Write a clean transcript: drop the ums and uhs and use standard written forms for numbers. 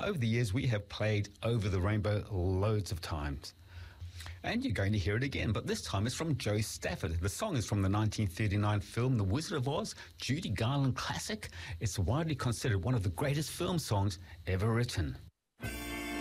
over the years, we have played Over the Rainbow loads of times. And you're going to hear it again, but this time it's from Joe Stafford. The song is from the 1939 film The Wizard of Oz, Judy Garland classic. It's widely considered one of the greatest film songs ever written.